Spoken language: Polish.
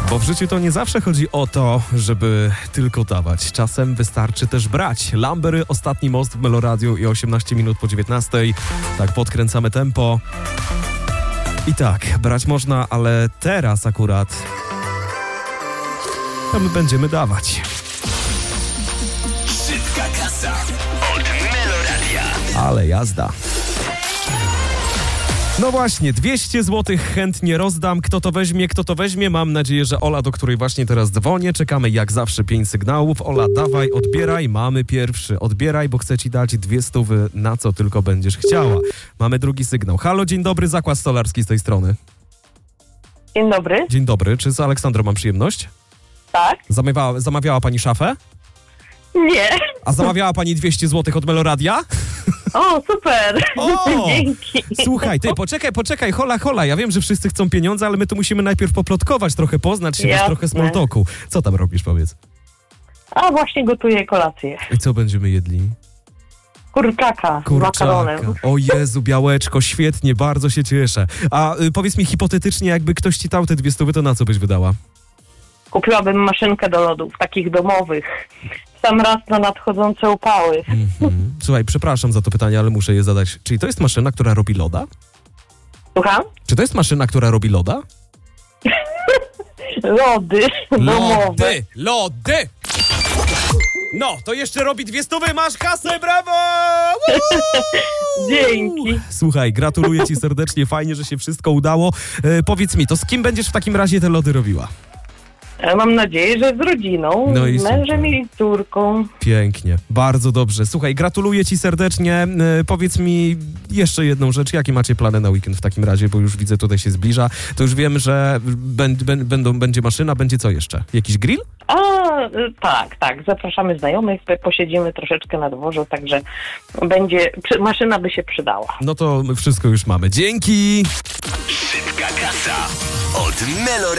Bo w życiu to nie zawsze chodzi o to, żeby tylko dawać. Czasem wystarczy też brać. Lambery, Ostatni most w Meloradiu i 18 minut po 19. Tak podkręcamy tempo. I tak, brać można, ale teraz akurat to my będziemy dawać. Szybka kasa od Meloradia. Ale jazda. No właśnie, 200 zł chętnie rozdam. Kto to weźmie? Mam nadzieję, że Ola, do której właśnie teraz dzwonię. Czekamy jak zawsze 5 sygnałów. Ola, dawaj, odbieraj. Mamy pierwszy. Odbieraj, bo chcę ci dać 200 na co tylko będziesz chciała. Mamy drugi sygnał. Halo, dzień dobry, Zakład Stolarski z tej strony. Dzień dobry. Dzień dobry, czy z Aleksandrą mam przyjemność? Tak? Zamawiała pani szafę? Nie. A zamawiała pani 200 zł od Meloradia? O, super. O! Dzięki. Słuchaj, ty, poczekaj, hola. Ja wiem, że wszyscy chcą pieniądze, ale my tu musimy najpierw poplotkować, trochę poznać się, wiesz, trochę small talku. Co tam robisz, powiedz? A właśnie gotuję kolację. I co będziemy jedli? Kurczaka z makaronem. O Jezu, białeczko, świetnie, bardzo się cieszę. A powiedz mi hipotetycznie, jakby ktoś ci dał te 200, to na co byś wydała? Kupiłabym maszynkę do lodów, takich domowych. W sam raz na nadchodzące upały. Słuchaj, przepraszam za to pytanie, ale muszę je zadać. Czyli to jest maszyna, która robi loda? Słucham? Czy to jest maszyna, która robi loda? Lody domowe. Lody! No, to jeszcze robi 200, masz kasę, brawo! Dzięki. Słuchaj, gratuluję ci serdecznie, fajnie, że się wszystko udało. Powiedz mi, to z kim będziesz w takim razie te lody robiła? Mam nadzieję, że z rodziną, No i z mężem super. i córką. Pięknie, bardzo dobrze. Słuchaj, gratuluję ci serdecznie. Powiedz mi jeszcze jedną rzecz. Jakie macie plany na weekend w takim razie? Bo już widzę, tutaj się zbliża. To już wiem, że będzie maszyna, będzie co jeszcze? Jakiś grill? Tak. Zapraszamy znajomych, posiedzimy troszeczkę na dworzu, także maszyna by się przydała. No to my wszystko już mamy. Dzięki! Szybka kasa od Meloradia.